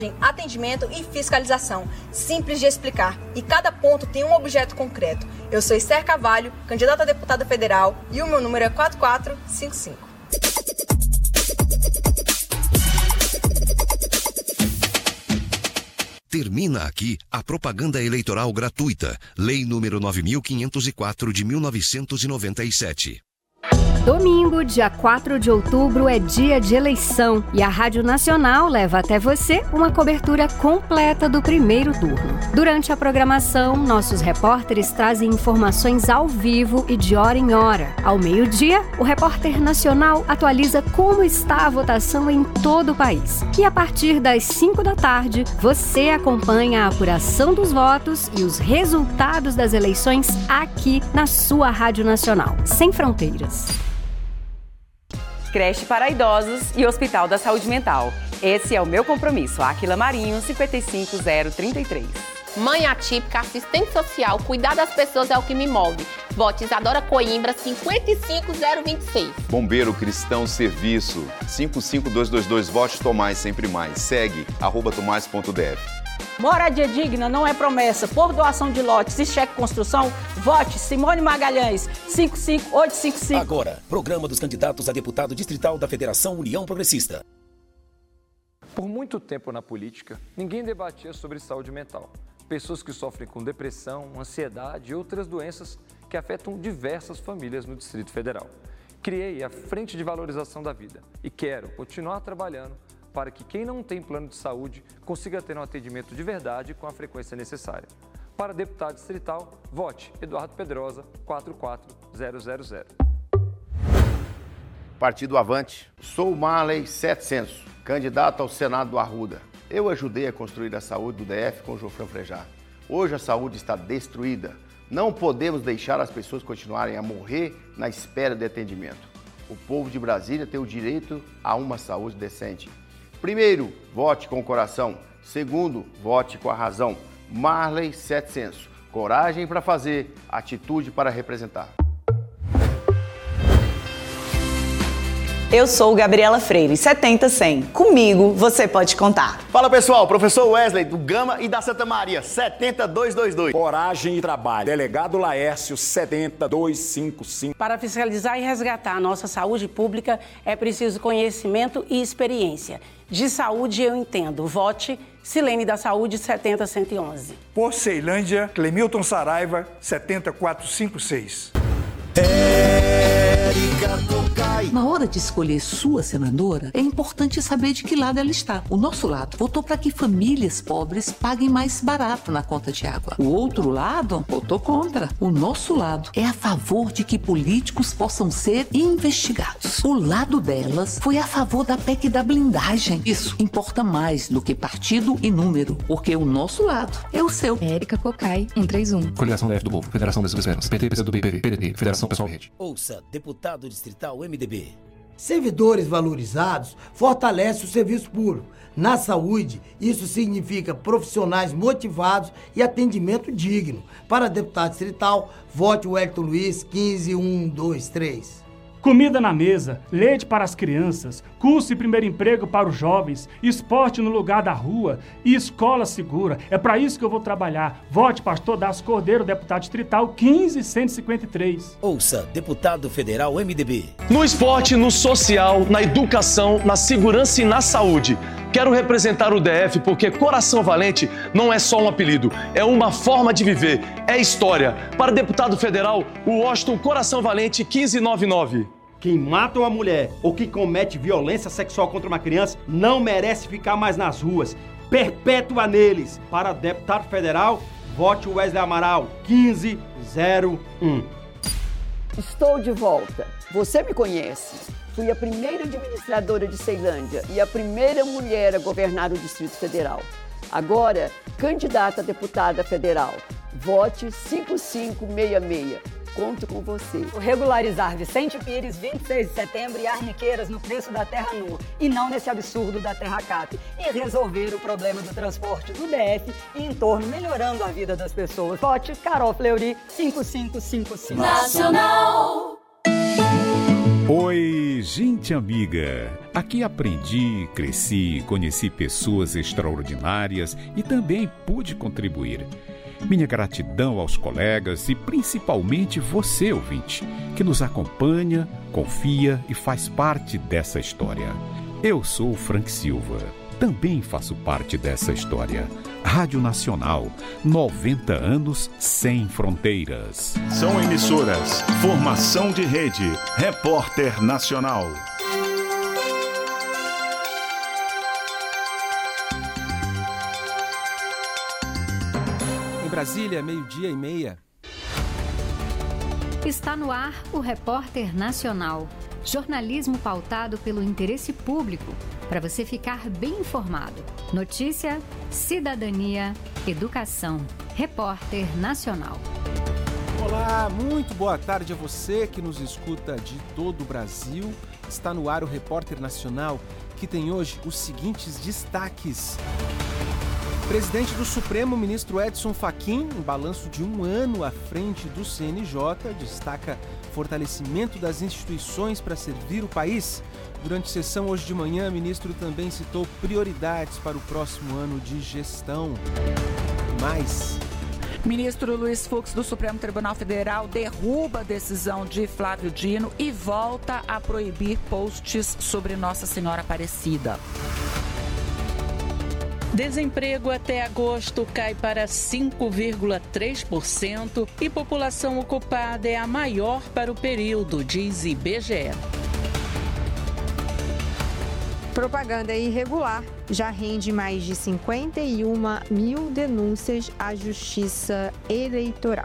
atendimento e fiscalização, simples de explicar, e cada ponto tem um objeto concreto. Eu sou Esther Carvalho, candidata a deputada federal, e o meu número é 4455. Termina aqui a propaganda eleitoral gratuita, Lei número 9.504 de 1997. Domingo, dia 4 de outubro, é dia de eleição e a Rádio Nacional leva até você uma cobertura completa do primeiro turno. Durante a programação, nossos repórteres trazem informações ao vivo e de hora em hora. Ao meio-dia, o repórter nacional atualiza como está a votação em todo o país. E a partir das 5 da tarde, você acompanha a apuração dos votos e os resultados das eleições aqui na sua Rádio Nacional, sem fronteiras. Creche para idosos e Hospital da Saúde Mental. Esse é o meu compromisso. Aquila Marinho, 55033. Mãe atípica, assistente social, cuidar das pessoas é o que me move. Vote Isadora Coimbra, 55026. Bombeiro Cristão Serviço, 55222. Vote Tomás Sempre Mais. Segue, @tomás.df. Moradia digna não é promessa. Por doação de lotes e cheque construção, vote Simone Magalhães, 55855. Agora, programa dos candidatos a deputado distrital da Federação União Progressista. Por muito tempo na política, ninguém debatia sobre saúde mental. Pessoas que sofrem com depressão, ansiedade e outras doenças que afetam diversas famílias no Distrito Federal. Criei a Frente de Valorização da Vida e quero continuar trabalhando para que quem não tem plano de saúde consiga ter um atendimento de verdade com a frequência necessária. Para deputado distrital, vote Eduardo Pedrosa, 44000. Partido Avante. Sou Marley 700, candidato ao Senado do Arruda. Eu ajudei a construir a saúde do DF com o Jofran Frejá. Hoje a saúde está destruída. Não podemos deixar as pessoas continuarem a morrer na espera de atendimento. O povo de Brasília tem o direito a uma saúde decente. Primeiro, vote com o coração. Segundo, vote com a razão. Marley 700. Coragem para fazer, atitude para representar. Eu sou Gabriela Freire, 70100. Comigo você pode contar. Fala pessoal, professor Wesley do Gama e da Santa Maria, 70222. Coragem e trabalho. Delegado Laércio, 70255. Para fiscalizar e resgatar a nossa saúde pública, é preciso conhecimento e experiência. De saúde eu entendo. Vote Silene da Saúde, 70111. Por Ceilândia, Clemilton Saraiva, 70456. Na hora de escolher sua senadora, é importante saber de que lado ela está. O nosso lado votou para que famílias pobres paguem mais barato na conta de água. O outro lado votou contra. O nosso lado é a favor de que políticos possam ser investigados. O lado delas foi a favor da PEC da blindagem. Isso importa mais do que partido e número, porque o nosso lado é o seu. Érica Cocai, 131. Coligação DF do Povo, Federação das Esperanças, PT, PCdoB, PDT, Federação Pessoal Rede. Ouça, deputado distrital MDB. Servidores valorizados fortalecem o serviço público. Na saúde, isso significa profissionais motivados e atendimento digno. Para deputado distrital, vote Wellington Luiz, 15123. Comida na mesa, leite para as crianças, curso e primeiro emprego para os jovens, esporte no lugar da rua e escola segura. É para isso que eu vou trabalhar. Vote Pastor Das Cordeiro, deputado distrital 15153. Ouça, deputado federal MDB. No esporte, no social, na educação, na segurança e na saúde. Quero representar o DF porque Coração Valente não é só um apelido, é uma forma de viver, é história. Para deputado federal, o Washington Coração Valente 1599. Quem mata uma mulher ou que comete violência sexual contra uma criança não merece ficar mais nas ruas. Perpétua neles. Para deputado federal, vote Wesley Amaral 1501. Estou de volta. Você me conhece. Fui a primeira administradora de Ceilândia e a primeira mulher a governar o Distrito Federal. Agora, candidata a deputada federal. Vote 5566. Conto com você. Regularizar Vicente Pires, 26 de setembro e Arniqueiras no preço da terra nua e não nesse absurdo da terra cap. E resolver o problema do transporte do DF e em torno, melhorando a vida das pessoas. Vote Carol Fleury, 5555. Nacional. Oi, gente amiga! Aqui aprendi, cresci, conheci pessoas extraordinárias e também pude contribuir. Minha gratidão aos colegas e principalmente você, ouvinte, que nos acompanha, confia e faz parte dessa história. Eu sou o Frank Silva, também faço parte dessa história. Rádio Nacional, 90 anos sem fronteiras. São emissoras, formação de rede, Repórter Nacional. Em Brasília, 12:30. Está no ar o Repórter Nacional. Jornalismo pautado pelo interesse público, para você ficar bem informado. Notícia, cidadania, educação. Repórter Nacional. Olá, muito boa tarde a você que nos escuta de todo o Brasil. Está no ar o Repórter Nacional, que tem hoje os seguintes destaques. Presidente do Supremo, ministro Edson Fachin, em balanço de 1 ano à frente do CNJ, destaca fortalecimento das instituições para servir o país. Durante sessão hoje de manhã, o ministro também citou prioridades para o próximo ano de gestão. Mais. Ministro Luiz Fux do Supremo Tribunal Federal derruba a decisão de Flávio Dino e volta a proibir posts sobre Nossa Senhora Aparecida. Desemprego até agosto cai para 5,3% e população ocupada é a maior para o período, diz IBGE. Propaganda irregular já rende mais de 51 mil denúncias à Justiça Eleitoral.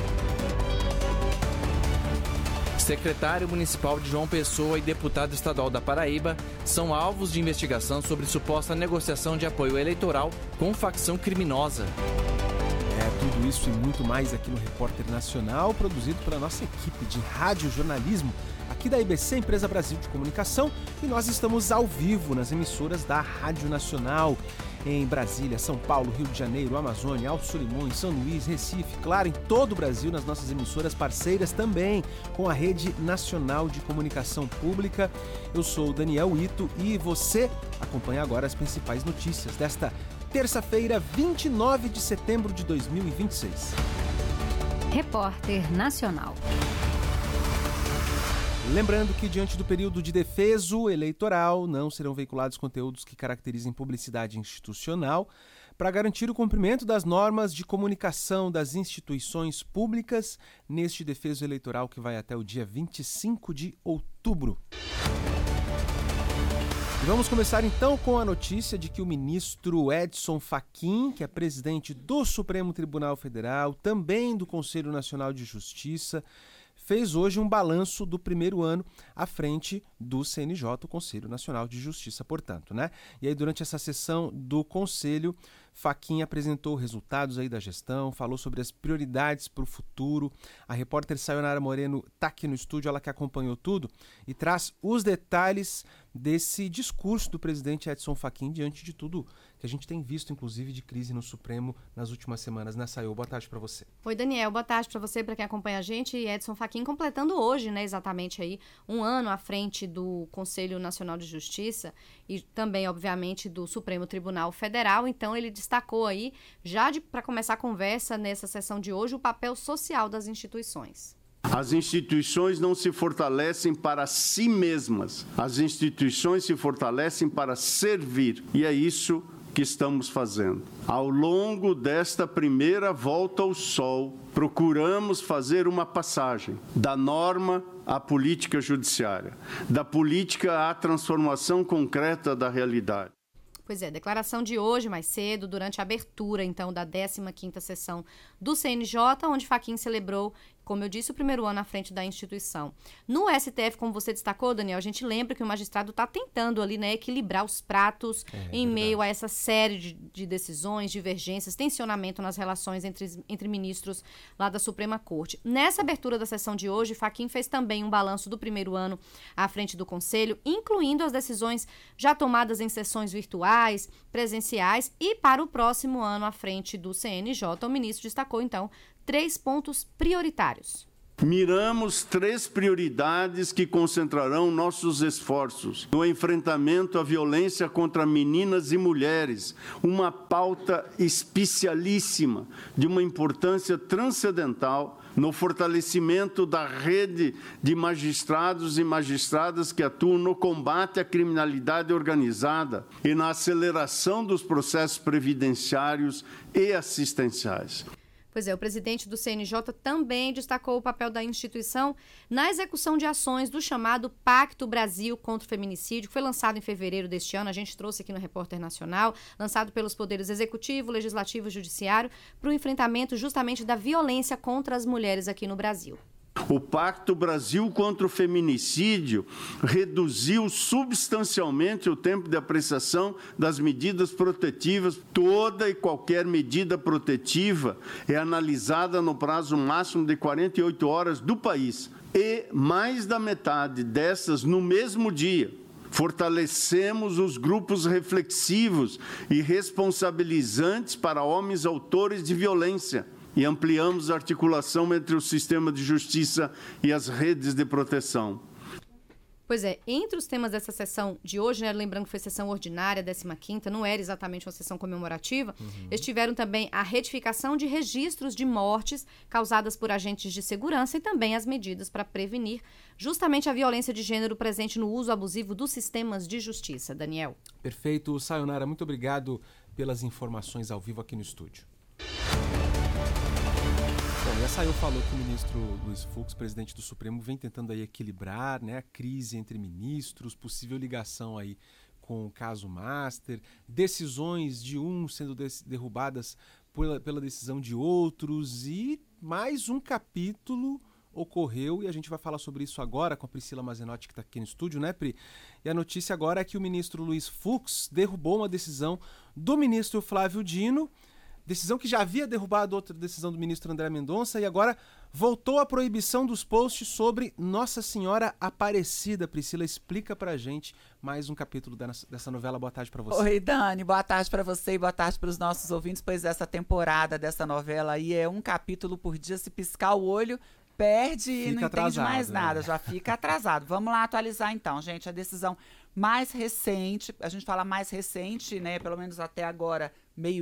Secretário municipal de João Pessoa e deputado estadual da Paraíba são alvos de investigação sobre suposta negociação de apoio eleitoral com facção criminosa. Tudo isso e muito mais aqui no Repórter Nacional, produzido pela nossa equipe de radiojornalismo, aqui da IBC, Empresa Brasil de Comunicação, e nós estamos ao vivo nas emissoras da Rádio Nacional, em Brasília, São Paulo, Rio de Janeiro, Amazônia, Alto Solimões, São Luís, Recife, claro, em todo o Brasil, nas nossas emissoras parceiras também, com a Rede Nacional de Comunicação Pública. Eu sou o Daniel Ito e você acompanha agora as principais notícias desta terça-feira, 29 de setembro de 2026. Repórter Nacional. Lembrando que, diante do período de defeso eleitoral, não serão veiculados conteúdos que caracterizem publicidade institucional para garantir o cumprimento das normas de comunicação das instituições públicas neste defeso eleitoral que vai até o dia 25 de outubro. E vamos começar então com a notícia de que o ministro Edson Fachin, que é presidente do Supremo Tribunal Federal, também do Conselho Nacional de Justiça, fez hoje um balanço do primeiro ano à frente do CNJ, o Conselho Nacional de Justiça, portanto, né? E aí, durante essa sessão do Conselho, Fachin apresentou resultados aí da gestão, falou sobre as prioridades para o futuro. A repórter Sayonara Moreno está aqui no estúdio, ela que acompanhou tudo, e traz os detalhes desse discurso do presidente Edson Fachin diante de tudo que a gente tem visto, inclusive, de crise no Supremo nas últimas semanas, né, Sayo? Boa tarde para você. Oi, Daniel. Boa tarde para você, para quem acompanha a gente. E Edson Fachin completando hoje, né, exatamente aí, 1 ano à frente do Conselho Nacional de Justiça e também, obviamente, do Supremo Tribunal Federal. Então, ele destacou aí, já para começar a conversa nessa sessão de hoje, o papel social das instituições. As instituições não se fortalecem para si mesmas. As instituições se fortalecem para servir. E é isso que estamos fazendo. Ao longo desta primeira volta ao sol, procuramos fazer uma passagem da norma à política judiciária, da política à transformação concreta da realidade. Pois é, declaração de hoje, mais cedo, durante a abertura, então, da 15ª sessão do CNJ, onde Fachin celebrou, como eu disse, o primeiro ano à frente da instituição. No STF, como você destacou, Daniel, a gente lembra que o magistrado está tentando ali, né, equilibrar os pratos em meio a essa série de decisões, divergências, tensionamento nas relações entre ministros lá da Suprema Corte. Nessa abertura da sessão de hoje, Fachin fez também um balanço do primeiro ano à frente do Conselho, incluindo as decisões já tomadas em sessões virtuais, presenciais e para o próximo ano à frente do CNJ. O ministro destacou, então, 3 pontos prioritários. Miramos 3 prioridades que concentrarão nossos esforços no enfrentamento à violência contra meninas e mulheres, uma pauta especialíssima de uma importância transcendental no fortalecimento da rede de magistrados e magistradas que atuam no combate à criminalidade organizada e na aceleração dos processos previdenciários e assistenciais. Pois é, o presidente do CNJ também destacou o papel da instituição na execução de ações do chamado Pacto Brasil contra o Feminicídio, que foi lançado em fevereiro deste ano, a gente trouxe aqui no Repórter Nacional, lançado pelos poderes executivo, legislativo e judiciário, para o enfrentamento justamente da violência contra as mulheres aqui no Brasil. O Pacto Brasil contra o Feminicídio reduziu substancialmente o tempo de apreciação das medidas protetivas. Toda e qualquer medida protetiva é analisada no prazo máximo de 48 horas do país. E mais da metade dessas no mesmo dia. Fortalecemos os grupos reflexivos e responsabilizantes para homens autores de violência. E ampliamos a articulação entre o sistema de justiça e as redes de proteção. Pois é, entre os temas dessa sessão de hoje, né, lembrando que foi sessão ordinária, 15ª, não era exatamente uma sessão comemorativa, estiveram também a retificação de registros de mortes causadas por agentes de segurança e também as medidas para prevenir justamente a violência de gênero presente no uso abusivo dos sistemas de justiça. Daniel. Perfeito. Sayonara, muito obrigado pelas informações ao vivo aqui no estúdio. Bom, e a Sayo falou que o ministro Luiz Fux, presidente do Supremo, vem tentando aí equilibrar, né, a crise entre ministros, possível ligação aí com o caso Master, decisões de uns sendo derrubadas pela decisão de outros, e mais um capítulo ocorreu, e a gente vai falar sobre isso agora com a Priscila Mazenotti, que está aqui no estúdio, né, Pri? E a notícia agora é que o ministro Luiz Fux derrubou uma decisão do ministro Flávio Dino, decisão que já havia derrubado outra decisão do ministro André Mendonça, e agora voltou a proibição dos posts sobre Nossa Senhora Aparecida. Priscila, explica pra gente mais um capítulo dessa novela. Boa tarde pra você. Oi, Dani. Boa tarde pra você e boa tarde pros nossos ouvintes. Pois essa temporada dessa novela aí é um capítulo por dia. Se piscar o olho, perde e não entende mais nada. Já fica atrasado. Vamos lá atualizar então, gente. A decisão mais recente, a gente fala mais recente, né, pelo menos até agora,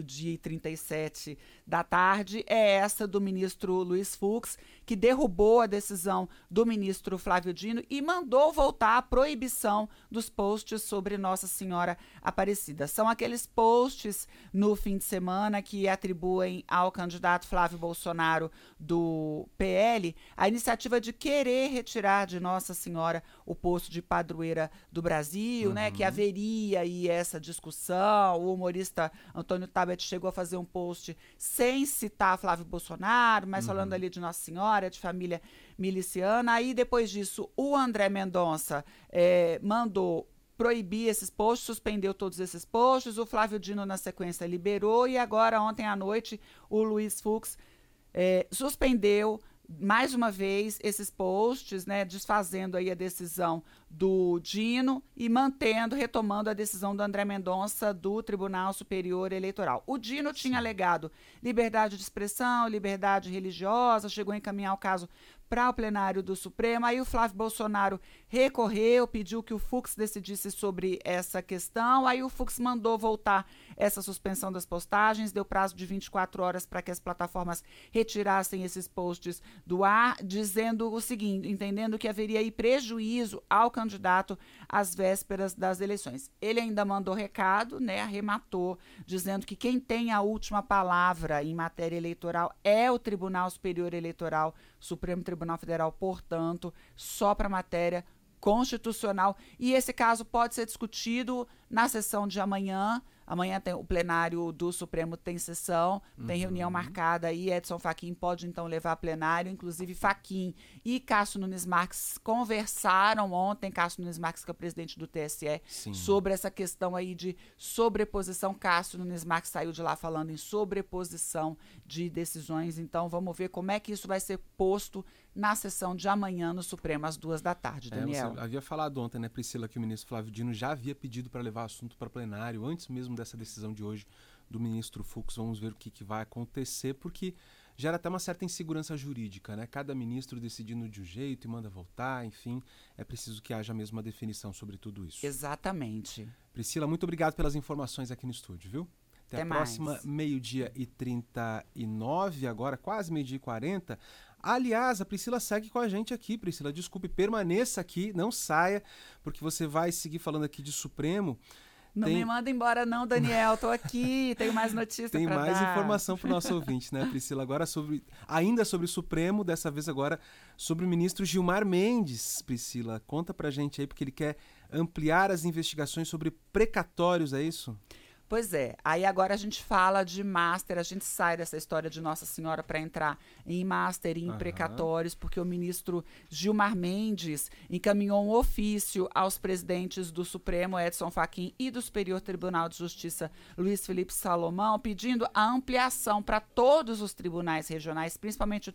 12h37 da tarde, é essa do ministro Luiz Fux, que derrubou a decisão do ministro Flávio Dino e mandou voltar a proibição dos posts sobre Nossa Senhora Aparecida. São aqueles posts no fim de semana que atribuem ao candidato Flávio Bolsonaro do PL a iniciativa de querer retirar de Nossa Senhora o posto de padroeira do Brasil, né, que haveria aí essa discussão. O humorista Antônio Tabet chegou a fazer um post sem citar Flávio Bolsonaro, mas falando ali de Nossa Senhora, de família miliciana. Aí, depois disso, o André Mendonça mandou proibir esses posts, suspendeu todos esses posts. O Flávio Dino, na sequência, liberou. E agora, ontem à noite, o Luiz Fux suspendeu mais uma vez esses posts, né, desfazendo aí a decisão do Dino e retomando a decisão do André Mendonça do Tribunal Superior Eleitoral. O Dino tinha alegado liberdade de expressão, liberdade religiosa, chegou a encaminhar o caso para o plenário do Supremo. Aí o Flávio Bolsonaro recorreu, pediu que o Fux decidisse sobre essa questão. Aí o Fux mandou voltar essa suspensão das postagens, deu prazo de 24 horas para que as plataformas retirassem esses posts do ar, dizendo o seguinte, entendendo que haveria aí prejuízo ao candidato às vésperas das eleições. Ele ainda mandou recado, né, arrematou, dizendo que quem tem a última palavra em matéria eleitoral é o Tribunal Superior Eleitoral, Supremo Tribunal Federal, portanto, só para matéria constitucional. E esse caso pode ser discutido na sessão de amanhã. Amanhã tem o plenário do Supremo, tem sessão, tem reunião marcada aí. Edson Fachin pode, então, levar a plenário. Inclusive, Fachin e Cássio Nunes Marques conversaram ontem, Cássio Nunes Marques, que é o presidente do TSE, sobre essa questão aí de sobreposição. Cássio Nunes Marques saiu de lá falando em sobreposição de decisões. Então, vamos ver como é que isso vai ser posto na sessão de amanhã no Supremo, às 14h, Daniel. Você havia falado ontem, né, Priscila, que o ministro Flávio Dino já havia pedido para levar o assunto para plenário, antes mesmo dessa decisão de hoje do ministro Fux. Vamos ver o que vai acontecer, porque gera até uma certa insegurança jurídica, né? Cada ministro decidindo de um jeito e manda voltar, enfim, é preciso que haja mesmo uma definição sobre tudo isso. Exatamente. Priscila, muito obrigado pelas informações aqui no estúdio, viu? Até a próxima, 12h39, agora quase 12h40. Aliás, a Priscila segue com a gente aqui. Priscila, desculpe, permaneça aqui, não saia, porque você vai seguir falando aqui de Supremo. Não me manda embora não, Daniel, tô aqui, tenho mais notícias para dar. Tem mais informação para o nosso ouvinte, né, Priscila? Agora ainda sobre o Supremo, dessa vez agora sobre o ministro Gilmar Mendes. Priscila, conta pra gente aí, porque ele quer ampliar as investigações sobre precatórios, é isso? Pois é, aí agora a gente fala de master, a gente sai dessa história de Nossa Senhora para entrar em master e em precatórios, porque o ministro Gilmar Mendes encaminhou um ofício aos presidentes do Supremo, Edson Fachin, e do Superior Tribunal de Justiça, Luiz Felipe Salomão, pedindo a ampliação para todos os tribunais regionais, principalmente o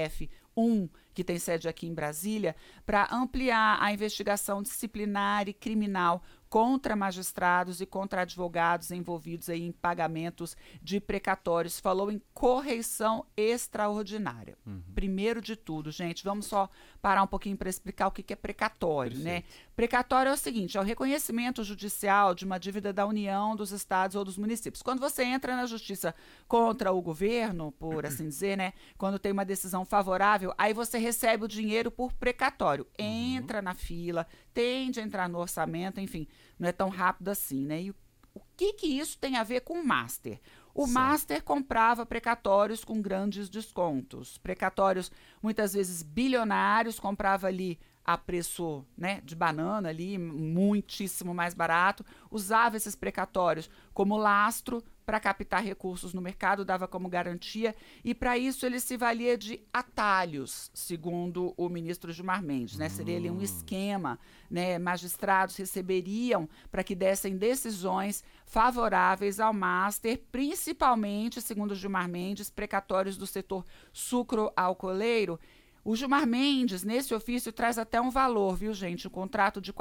TRF-1, que tem sede aqui em Brasília, para ampliar a investigação disciplinar e criminal contra magistrados e contra advogados envolvidos aí em pagamentos de precatórios. Falou em correição extraordinária. Primeiro de tudo, gente, vamos só parar um pouquinho para explicar o que é precatório, né? Precatório é o seguinte, é o reconhecimento judicial de uma dívida da União, dos estados ou dos municípios. Quando você entra na justiça contra o governo, por assim dizer, né? Quando tem uma decisão favorável, aí você recebe o dinheiro por precatório. Entra na fila, tende a entrar no orçamento, enfim, não é tão rápido assim, né? E o que isso tem a ver com o master? O master comprava precatórios com grandes descontos. Precatórios, muitas vezes bilionários, comprava ali a preço, né, de banana ali, muitíssimo mais barato, usava esses precatórios como lastro para captar recursos no mercado, dava como garantia, e para isso ele se valia de atalhos, segundo o ministro Gilmar Mendes, né? Seria ali um esquema, né? Magistrados receberiam para que dessem decisões favoráveis ao master, principalmente, segundo Gilmar Mendes, precatórios do setor sucroalcooleiro. O Gilmar Mendes, nesse ofício, traz até um valor, viu, gente? Um contrato de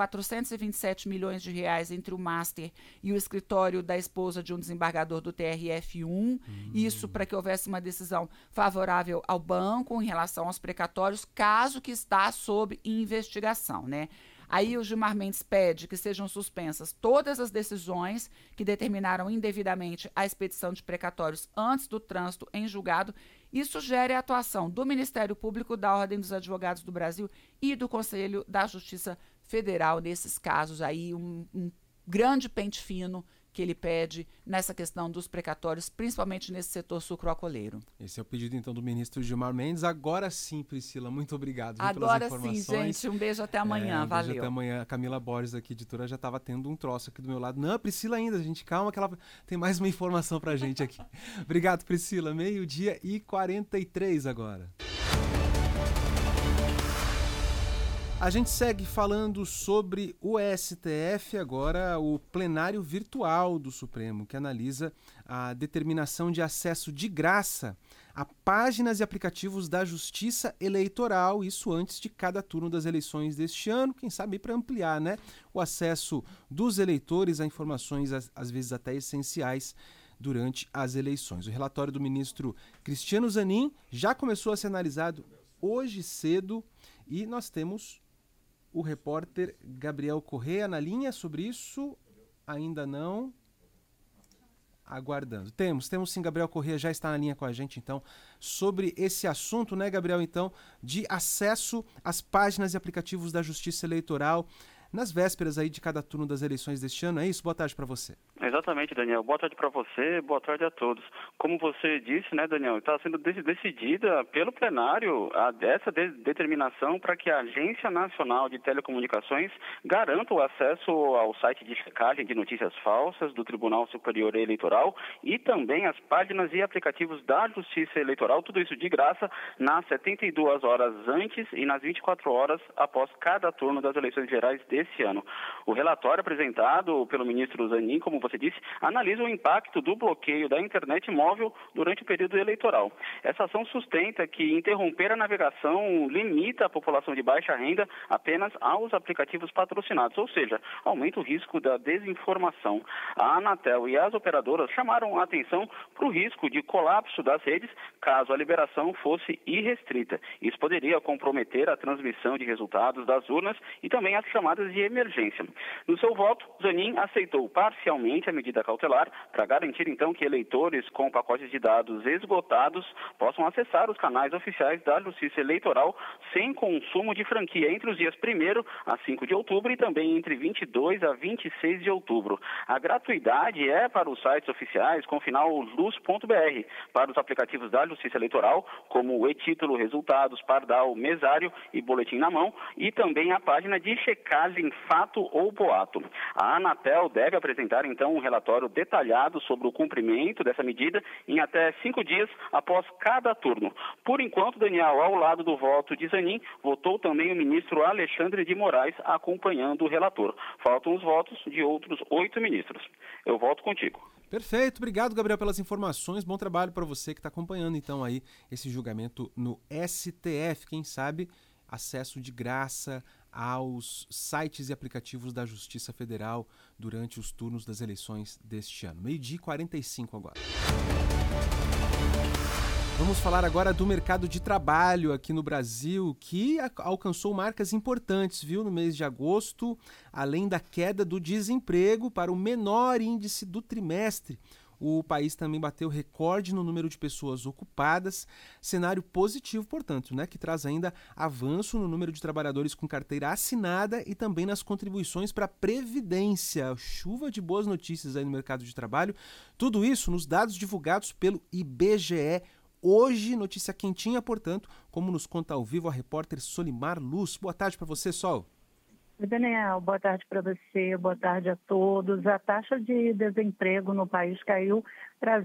427 milhões de reais entre o master e o escritório da esposa de um desembargador do TRF-1. Isso para que houvesse uma decisão favorável ao banco em relação aos precatórios, caso que está sob investigação, né? Aí o Gilmar Mendes pede que sejam suspensas todas as decisões que determinaram indevidamente a expedição de precatórios antes do trânsito em julgado e sugere a atuação do Ministério Público, da Ordem dos Advogados do Brasil e do Conselho da Justiça Federal nesses casos aí, um grande pente fino que ele pede nessa questão dos precatórios, principalmente nesse setor sucroalcooleiro. Esse é o pedido, então, do ministro Gilmar Mendes. Agora sim, Priscila, muito obrigado pelas informações. Agora sim, gente, um beijo até amanhã, valeu. Beijo até amanhã. A Camila Borges, aqui, editora, já estava tendo um troço aqui do meu lado. Não, Priscila ainda, gente, calma que ela tem mais uma informação pra gente aqui. Obrigado, Priscila. 12h43 agora. A gente segue falando sobre o STF, agora o plenário virtual do Supremo, que analisa a determinação de acesso de graça a páginas e aplicativos da Justiça Eleitoral, isso antes de cada turno das eleições deste ano, quem sabe para ampliar, né, o acesso dos eleitores a informações, às vezes até essenciais, durante as eleições. O relatório do ministro Cristiano Zanin já começou a ser analisado hoje cedo e nós temos o repórter Gabriel Corrêa na linha sobre isso. Ainda não. Aguardando. Temos sim, Gabriel Corrêa já está na linha com a gente, então, sobre esse assunto, né, Gabriel, então, de acesso às páginas e aplicativos da Justiça Eleitoral nas vésperas aí de cada turno das eleições deste ano. É isso? Boa tarde para você. Exatamente, Daniel. Boa tarde para você, boa tarde a todos. Como você disse, né, Daniel, está sendo decidida pelo plenário essa determinação para que a Agência Nacional de Telecomunicações garanta o acesso ao site de checagem de notícias falsas do Tribunal Superior Eleitoral e também as páginas e aplicativos da Justiça Eleitoral, tudo isso de graça, nas 72 horas antes e nas 24 horas após cada turno das eleições gerais desse ano. O relatório apresentado pelo ministro Zanin, como você você disse, analisa o impacto do bloqueio da internet móvel durante o período eleitoral. Essa ação sustenta que interromper a navegação limita a população de baixa renda apenas aos aplicativos patrocinados, ou seja, aumenta o risco da desinformação. A Anatel e as operadoras chamaram a atenção para o risco de colapso das redes caso a liberação fosse irrestrita. Isso poderia comprometer a transmissão de resultados das urnas e também as chamadas de emergência. No seu voto, Zanin aceitou parcialmente a medida cautelar para garantir, então, que eleitores com pacotes de dados esgotados possam acessar os canais oficiais da Justiça Eleitoral sem consumo de franquia entre os dias 1º a 5 de outubro e também entre 22 a 26 de outubro. A gratuidade é para os sites oficiais com final luz.br, para os aplicativos da Justiça Eleitoral, como o e-Título, Resultados, Pardal, Mesário e Boletim na Mão, e também a página de checagem Fato ou Boato. A Anatel deve apresentar, então, um relatório detalhado sobre o cumprimento dessa medida em até 5 dias após cada turno. Por enquanto, Daniel, ao lado do voto de Zanin, votou também o ministro Alexandre de Moraes, acompanhando o relator. Faltam os votos de outros 8 ministros. Eu volto contigo. Perfeito, obrigado, Gabriel, pelas informações. Bom trabalho para você que está acompanhando, então, aí esse julgamento no STF. Quem sabe, acesso de graça aos sites e aplicativos da Justiça Federal durante os turnos das eleições deste ano. 12h45 agora. Vamos falar agora do mercado de trabalho aqui no Brasil, que alcançou marcas importantes, viu, no mês de agosto, além da queda do desemprego para o menor índice do trimestre. O país também bateu recorde no número de pessoas ocupadas, cenário positivo, portanto, né, que traz ainda avanço no número de trabalhadores com carteira assinada e também nas contribuições para a Previdência. Chuva de boas notícias aí no mercado de trabalho. Tudo isso nos dados divulgados pelo IBGE. Hoje, notícia quentinha, portanto, como nos conta ao vivo a repórter Solimar Luz. Boa tarde para você, Sol. Oi, Daniel, boa tarde para você, boa tarde a todos. A taxa de desemprego no país caiu para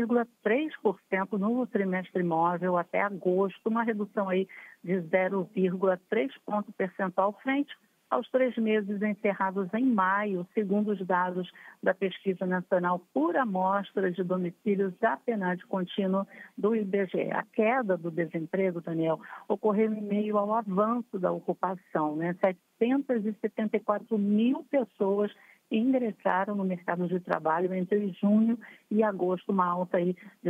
0,3% no trimestre móvel até agosto, uma redução aí de 0,3 ponto percentual frente aos 3 meses encerrados em maio, segundo os dados da Pesquisa Nacional por Amostra de Domicílios da PNAD Contínuo do IBGE. A queda do desemprego, Daniel, ocorreu em meio ao avanço da ocupação, né? 774 mil pessoas ingressaram no mercado de trabalho entre junho e agosto, uma alta aí de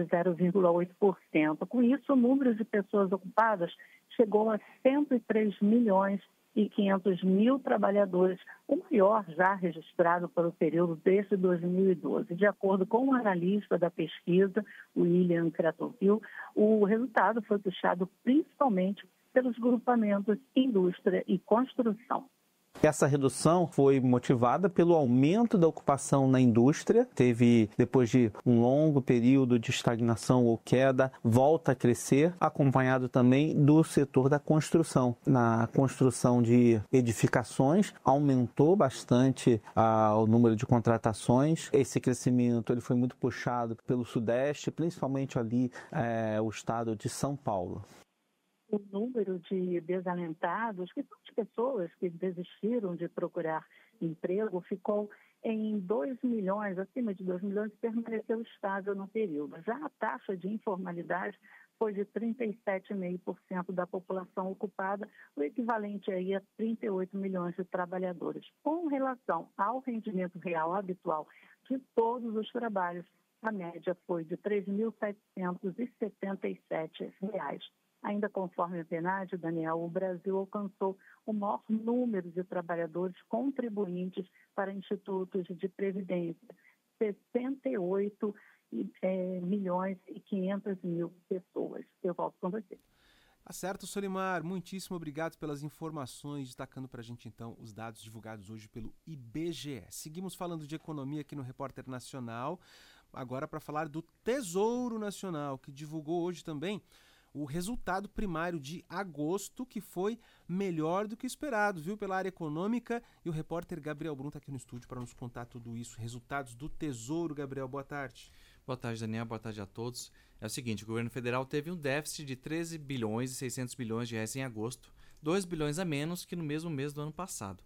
0,8%. Com isso, o número de pessoas ocupadas chegou a 103 milhões e 500 mil trabalhadores, o maior já registrado para o período desde 2012. De acordo com o analista da pesquisa, William Kratovil, o resultado foi puxado principalmente pelos grupamentos indústria e construção. Essa redução foi motivada pelo aumento da ocupação na indústria. Teve, depois de um longo período de estagnação ou queda, volta a crescer, acompanhado também do setor da construção. Na construção de edificações, aumentou bastante o número de contratações. Esse crescimento ele foi muito puxado pelo Sudeste, principalmente ali o estado de São Paulo. O número de desalentados, que são as pessoas que desistiram de procurar emprego, ficou em 2 milhões, acima de 2 milhões, e permaneceu estável no período. Já a taxa de informalidade foi de 37,5% da população ocupada, o equivalente aí a 38 milhões de trabalhadores. Com relação ao rendimento real habitual de todos os trabalhos, a média foi de R$ 3.777. Ainda conforme a PNAD, Daniel, o Brasil alcançou o maior número de trabalhadores contribuintes para institutos de previdência, 68 milhões e 500 mil pessoas. Eu volto com você. Tá certo, Solimar. Muitíssimo obrigado pelas informações, destacando para a gente, então, os dados divulgados hoje pelo IBGE. Seguimos falando de economia aqui no Repórter Nacional, agora para falar do Tesouro Nacional, que divulgou hoje também o resultado primário de agosto, que foi melhor do que esperado, viu, pela área econômica. E o repórter Gabriel Brum está aqui no estúdio para nos contar tudo isso. Resultados do Tesouro. Gabriel, boa tarde. Boa tarde, Daniel. Boa tarde a todos. É o seguinte, o governo federal teve um déficit de 13 bilhões e 600 milhões de reais em agosto, 2 bilhões a menos que no mesmo mês do ano passado. O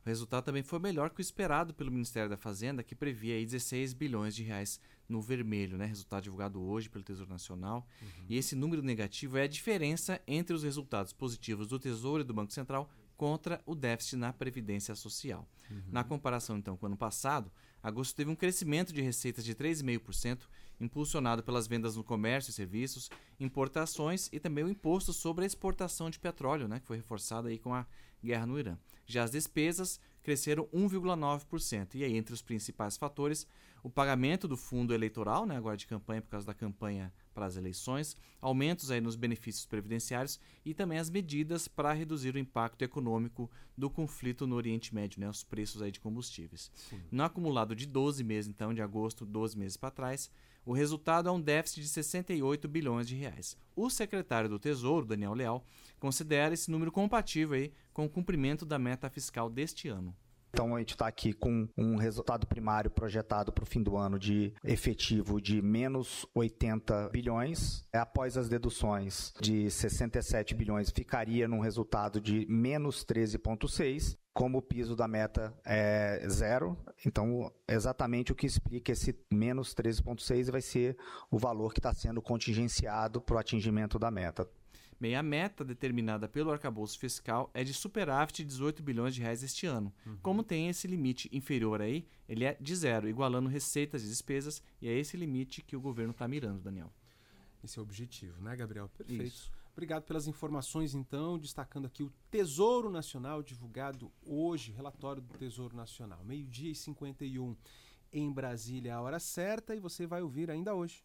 resultado também foi melhor que o esperado pelo Ministério da Fazenda, que previa aí 16 bilhões de reais no vermelho, né? Resultado divulgado hoje pelo Tesouro Nacional. E esse número negativo é a diferença entre os resultados positivos do Tesouro e do Banco Central contra o déficit na Previdência Social. Na comparação, então, com o ano passado, agosto teve um crescimento de receitas de 3,5%, impulsionado pelas vendas no comércio e serviços, importações e também o imposto sobre a exportação de petróleo, né, que foi reforçado aí com a guerra no Irã. Já as despesas cresceram 1,9%. E aí, entre os principais fatores, o pagamento do fundo eleitoral, né, agora de campanha por causa da campanha para as eleições, aumentos aí nos benefícios previdenciários e também as medidas para reduzir o impacto econômico do conflito no Oriente Médio, né, os preços aí de combustíveis. Sim. No acumulado de 12 meses, então, de agosto, 12 meses para trás, o resultado é um déficit de 68 bilhões de reais. O secretário do Tesouro, Daniel Leal, considera esse número compatível aí com o cumprimento da meta fiscal deste ano. Então a gente está aqui com um resultado primário projetado para o fim do ano de efetivo de menos 80 bilhões. Após as deduções de 67 bilhões, ficaria num resultado de menos 13,6. Como o piso da meta é 0, então exatamente o que explica esse menos 13,6 vai ser o valor que está sendo contingenciado para o atingimento da meta. Bem, a meta determinada pelo arcabouço fiscal é de superávit de 18 bilhões de reais este ano. Como tem esse limite inferior aí, ele é de 0, igualando receitas e despesas, e é esse limite que o governo está mirando, Daniel. Esse é o objetivo, né, Gabriel? Perfeito. Isso. Obrigado pelas informações, então, destacando aqui o Tesouro Nacional, divulgado hoje, relatório do Tesouro Nacional, 12h51 em Brasília, a hora certa, e você vai ouvir ainda hoje.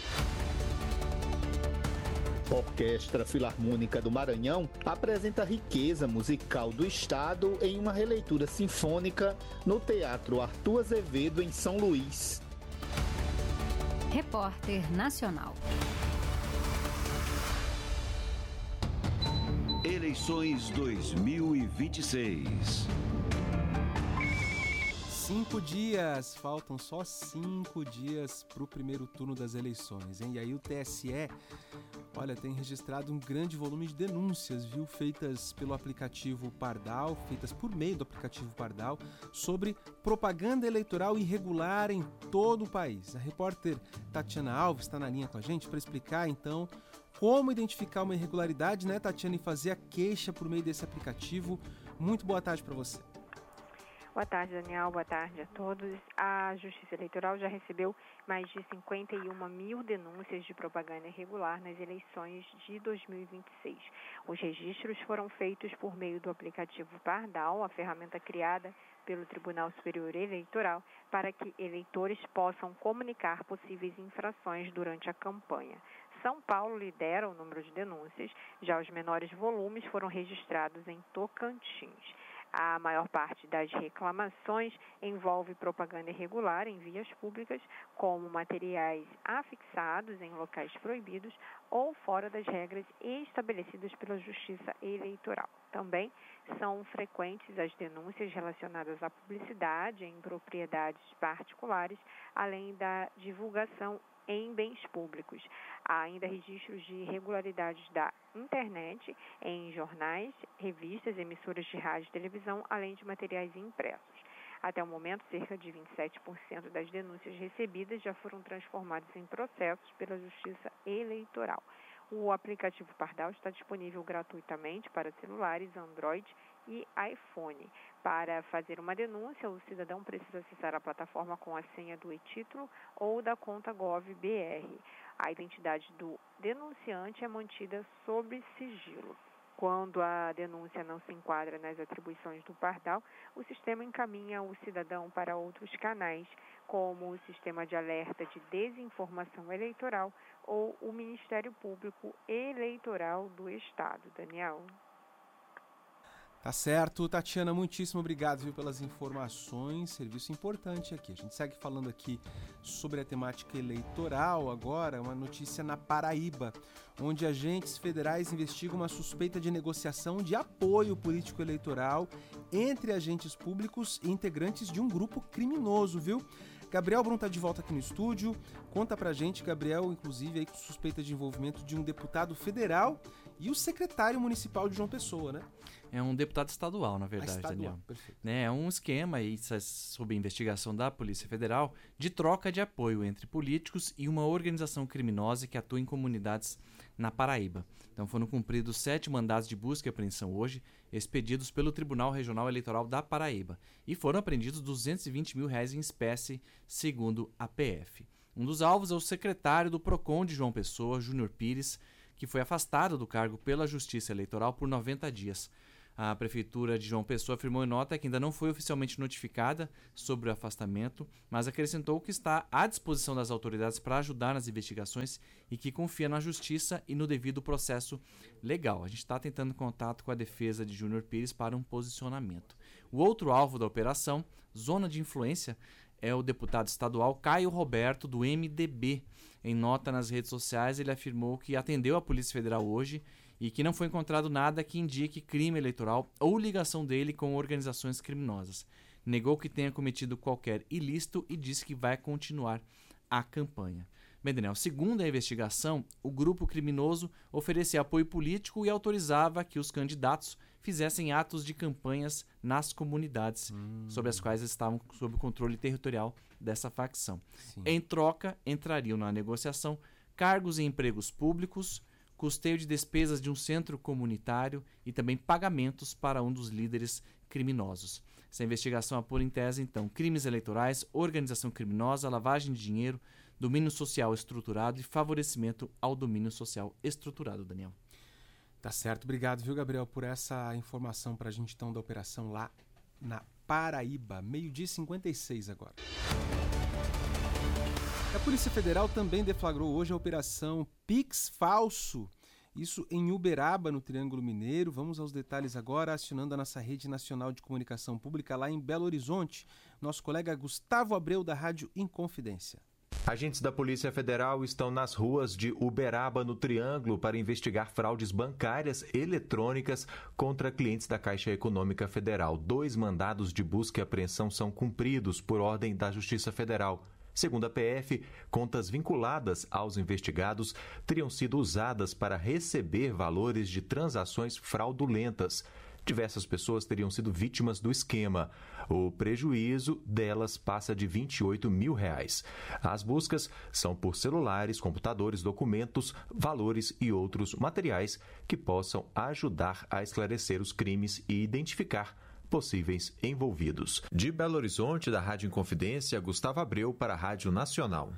Orquestra Filarmônica do Maranhão apresenta a riqueza musical do estado em uma releitura sinfônica no Teatro Arthur Azevedo, em São Luís. Repórter Nacional. Eleições 2026. 5 dias, faltam só 5 dias para o primeiro turno das eleições, hein? E aí o TSE, olha, tem registrado um grande volume de denúncias, viu? Feitas pelo aplicativo Pardal, feitas por meio do aplicativo Pardal, sobre propaganda eleitoral irregular em todo o país. A repórter Tatiana Alves está na linha com a gente para explicar, então, como identificar uma irregularidade, né, Tatiana, e fazer a queixa por meio desse aplicativo. Muito boa tarde para você. Boa tarde, Daniel. Boa tarde a todos. A Justiça Eleitoral já recebeu mais de 51 mil denúncias de propaganda irregular nas eleições de 2026. Os registros foram feitos por meio do aplicativo Pardal, a ferramenta criada pelo Tribunal Superior Eleitoral, para que eleitores possam comunicar possíveis infrações durante a campanha. São Paulo lidera o número de denúncias, já os menores volumes foram registrados em Tocantins. A maior parte das reclamações envolve propaganda irregular em vias públicas, como materiais afixados em locais proibidos ou fora das regras estabelecidas pela Justiça Eleitoral. Também são frequentes as denúncias relacionadas à publicidade em propriedades particulares, além da divulgação em bens públicos. Há ainda registros de irregularidades da internet, em jornais, revistas, emissoras de rádio e televisão, além de materiais impressos. Até o momento, cerca de 27% das denúncias recebidas já foram transformadas em processos pela Justiça Eleitoral. O aplicativo Pardal está disponível gratuitamente para celulares Android e iPhone. Para fazer uma denúncia, o cidadão precisa acessar a plataforma com a senha do e-título ou da conta Gov.br. A identidade do denunciante é mantida sob sigilo. Quando a denúncia não se enquadra nas atribuições do Pardal, o sistema encaminha o cidadão para outros canais, como o Sistema de Alerta de Desinformação Eleitoral ou o Ministério Público Eleitoral do Estado. Daniel. Tá certo, Tatiana, muitíssimo obrigado, viu, pelas informações, serviço importante aqui. A gente segue falando aqui sobre a temática eleitoral agora, uma notícia na Paraíba, onde agentes federais investigam uma suspeita de negociação de apoio político-eleitoral entre agentes públicos e integrantes de um grupo criminoso, viu? Gabriel Brum está de volta aqui no estúdio Conta pra gente, Gabriel, inclusive aí com suspeita de envolvimento de um deputado federal e o secretário municipal de João Pessoa, né? É um deputado estadual, na verdade, estadual, Daniel. Perfeito. É um esquema aí, sob investigação da Polícia Federal, de troca de apoio entre políticos e uma organização criminosa que atua em comunidades na Paraíba. Então foram cumpridos 7 mandados de busca e apreensão hoje, expedidos pelo Tribunal Regional Eleitoral da Paraíba. E foram apreendidos R$220 mil em espécie, segundo a PF. Um dos alvos é o secretário do PROCON de João Pessoa, Júnior Pires, que foi afastado do cargo pela Justiça Eleitoral por 90 dias. A Prefeitura de João Pessoa afirmou em nota que ainda não foi oficialmente notificada sobre o afastamento, mas acrescentou que está à disposição das autoridades para ajudar nas investigações e que confia na Justiça e no devido processo legal. A gente está tentando contato com a defesa de Júnior Pires para um posicionamento. O outro alvo da operação, zona de influência, é o deputado estadual Caio Roberto, do MDB. Em nota nas redes sociais, ele afirmou que atendeu a Polícia Federal hoje e que não foi encontrado nada que indique crime eleitoral ou ligação dele com organizações criminosas. Negou que tenha cometido qualquer ilícito e disse que vai continuar a campanha. Bem, Daniel, segundo a investigação, o grupo criminoso oferecia apoio político e autorizava que os candidatos fizessem atos de campanhas nas comunidades sobre as quais estavam sob o controle territorial dessa facção. Sim. Em troca, entrariam na negociação cargos e empregos públicos, custeio de despesas de um centro comunitário e também pagamentos para um dos líderes criminosos. Essa investigação apura em tese, então, crimes eleitorais, organização criminosa, lavagem de dinheiro, domínio social estruturado e favorecimento ao domínio social estruturado, Daniel. Tá certo. Obrigado, viu, Gabriel, por essa informação pra gente, então, da operação lá na Paraíba. 12h56 agora. A Polícia Federal também deflagrou hoje a operação Pix Falso. Isso em Uberaba, no Triângulo Mineiro. Vamos aos detalhes agora, acionando a nossa Rede Nacional de Comunicação Pública lá em Belo Horizonte. Nosso colega Gustavo Abreu, da Rádio Inconfidência. Agentes da Polícia Federal estão nas ruas de Uberaba, no Triângulo, para investigar fraudes bancárias eletrônicas contra clientes da Caixa Econômica Federal. 2 mandados de busca e apreensão são cumpridos por ordem da Justiça Federal. Segundo a PF, contas vinculadas aos investigados teriam sido usadas para receber valores de transações fraudulentas. Diversas pessoas teriam sido vítimas do esquema. O prejuízo delas passa de R$28 mil. As buscas são por celulares, computadores, documentos, valores e outros materiais que possam ajudar a esclarecer os crimes e identificar possíveis envolvidos. De Belo Horizonte, da Rádio Inconfidência, Gustavo Abreu para a Rádio Nacional.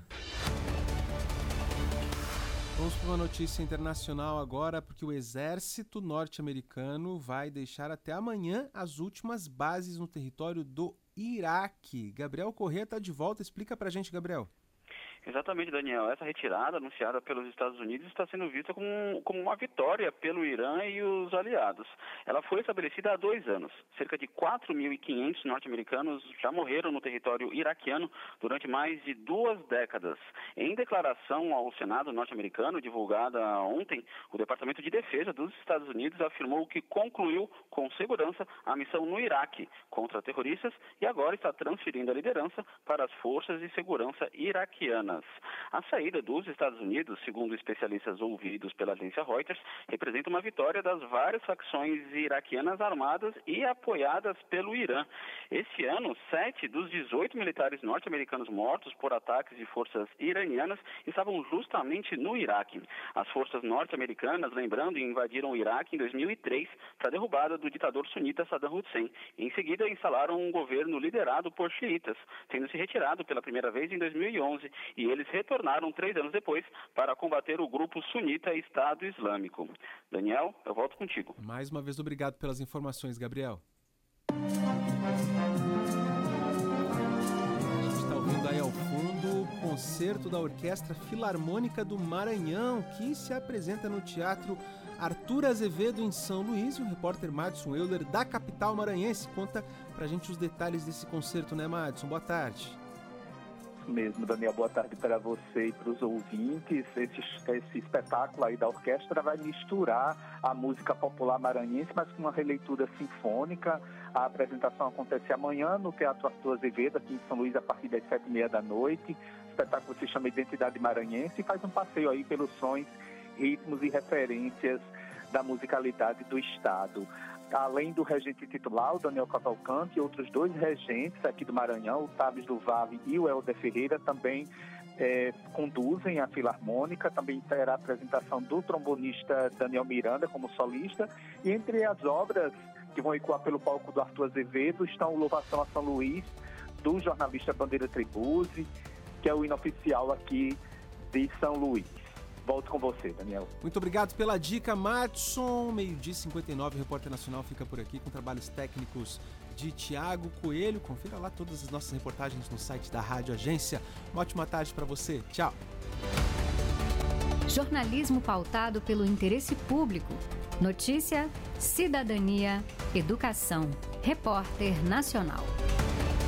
Vamos para uma notícia internacional agora, porque o exército norte-americano vai deixar até amanhã as últimas bases no território do Iraque. Gabriel Corrêa está de volta. Explica para a gente, Gabriel. Exatamente, Daniel. Essa retirada anunciada pelos Estados Unidos está sendo vista como uma vitória pelo Irã e os aliados. Ela foi estabelecida há 2 anos. Cerca de 4.500 norte-americanos já morreram no território iraquiano durante mais de 2 décadas. Em declaração ao Senado norte-americano, divulgada ontem, o Departamento de Defesa dos Estados Unidos afirmou que concluiu com segurança a missão no Iraque contra terroristas e agora está transferindo a liderança para as forças de segurança iraquianas. A saída dos Estados Unidos, segundo especialistas ouvidos pela agência Reuters, representa uma vitória das várias facções iraquianas armadas e apoiadas pelo Irã. Este ano, 7 dos 18 militares norte-americanos mortos por ataques de forças iranianas estavam justamente no Iraque. As forças norte-americanas, lembrando, invadiram o Iraque em 2003 para a derrubada do ditador sunita Saddam Hussein. Em seguida, instalaram um governo liderado por xiitas, tendo se retirado pela primeira vez em 2011, e eles retornaram 3 anos depois para combater o grupo sunita Estado Islâmico. Daniel, eu volto contigo. Mais uma vez, obrigado pelas informações, Gabriel. A gente está ouvindo aí ao fundo o concerto da Orquestra Filarmônica do Maranhão, que se apresenta no Teatro Arthur Azevedo, em São Luís. E o repórter Madison Euler, da capital maranhense, conta pra gente os detalhes desse concerto, né, Madison? Boa tarde. Mesmo, Daniel, boa tarde para você e para os ouvintes. Esse espetáculo aí da orquestra vai misturar a música popular maranhense, mas com uma releitura sinfônica. A apresentação acontece amanhã no Teatro Arthur Azevedo, aqui em São Luís, a partir das 7h30 da noite. espetáculo se chama Identidade Maranhense e faz um passeio aí pelos sons, ritmos e referências da musicalidade do Estado. Além do regente titular, o Daniel Cavalcante, e outros 2 regentes aqui do Maranhão, o Thales do Vale e o Helder Ferreira, também conduzem a Filarmônica. Também terá a apresentação do trombonista Daniel Miranda como solista. E entre as obras que vão ecoar pelo palco do Arthur Azevedo estão o Louvação a São Luís, do jornalista Bandeira Tribuzzi, que é o hino oficial aqui de São Luís. Volto com você, Daniel. Muito obrigado pela dica, Matson. 12h59, Repórter Nacional fica por aqui com trabalhos técnicos de Tiago Coelho. Confira lá todas as nossas reportagens no site da Rádio Agência. Uma ótima tarde para você. Tchau. Jornalismo pautado pelo interesse público. Notícia, cidadania, educação. Repórter Nacional.